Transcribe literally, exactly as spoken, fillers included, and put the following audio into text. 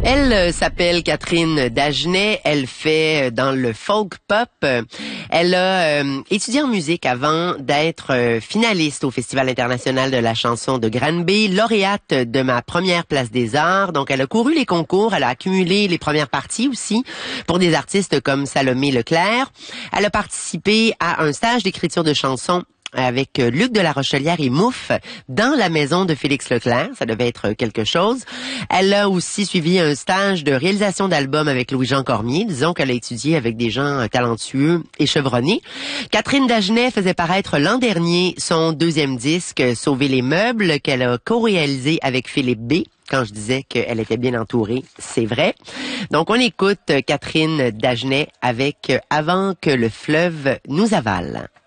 Elle euh, s'appelle Catherine Dagenet. Elle fait euh, dans le folk pop. Elle a euh, étudié en musique avant d'être euh, finaliste au Festival international de la chanson de Granby, lauréate de ma première place des arts. Donc, elle a couru les concours. Elle a accumulé les premières parties aussi pour des artistes comme Salomé Leclerc. Elle a participé à un stage d'écriture de chansons avec Luc de la Rochelière et Mouffe dans la maison de Félix Leclerc. Ça devait être quelque chose. Elle a aussi suivi un stage de réalisation d'albums avec Louis-Jean Cormier. Disons qu'elle a étudié avec des gens talentueux et chevronnés. Catherine Dagenet faisait paraître l'an dernier son deuxième disque, Sauver les meubles, qu'elle a co-réalisé avec Philippe B. Quand je disais qu'elle était bien entourée, c'est vrai. Donc, on écoute Catherine Dagenet avec Avant que le fleuve nous avale.